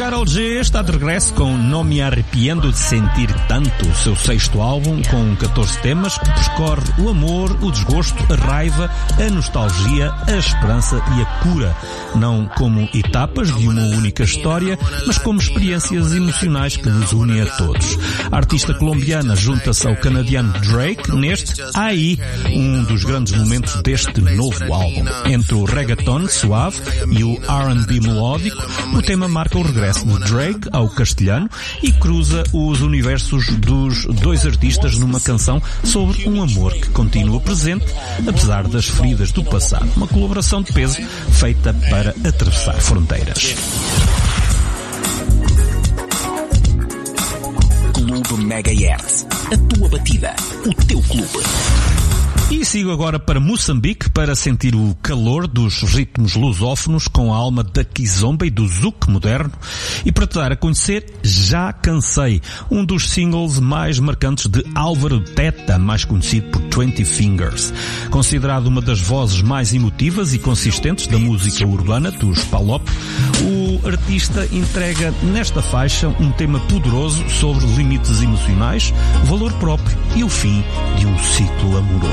Karol G está de regresso com Não Me Arrepiendo de Sentir Tanto, o seu 6º álbum com 14 temas que percorre o amor, o desgosto, a raiva, a nostalgia, a esperança e a cura, não como etapas de uma única história, mas como experiências emocionais que nos unem a todos. A artista colombiana junta-se ao canadiano Drake neste Aí, um dos grandes momentos deste novo álbum. Entre o reggaeton suave e o R&B melódico, o tema marca o regresso de Drake ao castelhano e cruza os universos dos dois artistas numa canção sobre um amor que continua presente, apesar das feridas do passado. Uma colaboração de peso feita para atravessar fronteiras. Clube Megahertz. A tua batida. O teu clube. E sigo agora para Moçambique para sentir o calor dos ritmos lusófonos com a alma da kizomba e do zouk moderno e para te dar a conhecer Já Cansei, um dos singles mais marcantes de Álvaro Teta, mais conhecido por 20 Fingers. Considerado uma das vozes mais emotivas e consistentes da música urbana dos Palop, o artista entrega nesta faixa um tema poderoso sobre limites emocionais, valor próprio e o fim de um ciclo amoroso.